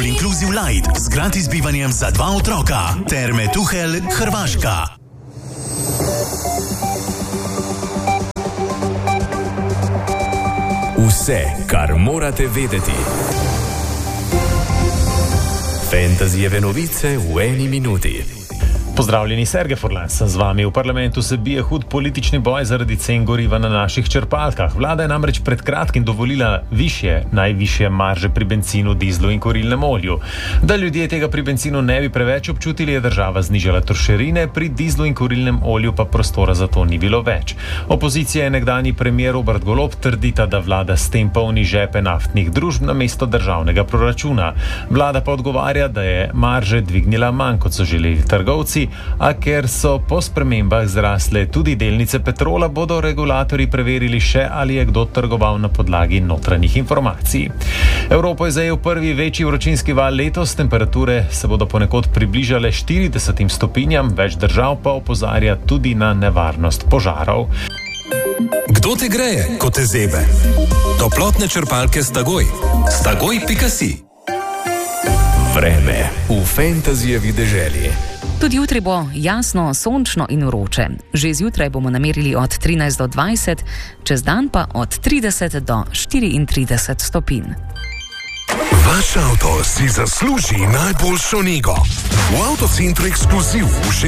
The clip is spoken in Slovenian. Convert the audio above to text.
All Inclusive Light z gratis bivanjem za 2 otroka. Terme Tuhelj, Hrvaška. Vse, kar morate vedeti. Fantasyjeve novice v 1 minuti. Pozdravljeni, Sergej Furlan sem z vami. V parlamentu se bije hud politični boj zaradi cen goriva na naših črpalkah. Vlada je namreč pred kratkim dovolila najvišje marže pri bencinu, dizlu in kurilnem olju. Da ljudje tega pri bencinu ne bi preveč občutili, je država znižala trošarine, pri dizlu in kurilnem olju pa prostora za to ni bilo več. Opozicija in nekdanji premier Robert Golob trdita, da vlada s tem polni žepe naftnih družb namesto državnega proračuna. Vlada pa odgovarja, da je marže dvignila manj, kot so želeli trgovci, a ker so po spremembah zrasle tudi delnice Petrola, bodo regulatorji preverili še, ali je kdo trgoval na podlagi notranjih informacij. Evropo je zajel prvi večji vročinski val letos, temperature se bodo ponekod približale 40 stopinjam, več držav pa opozarja tudi na nevarnost požarov. Kdo te greje, ko te zebe? Toplotne črpalke Stagoj. Stagoj.si. Vreme v fantasyjevi deželi. Tudi jutri bo jasno, sončno in vroče. Že zjutraj bomo namerili od 13 do 20, čez dan pa od 30 do 34 stopinj. Vaš avto si zasluži najboljšo nego. V Avtocentru Ekskluziv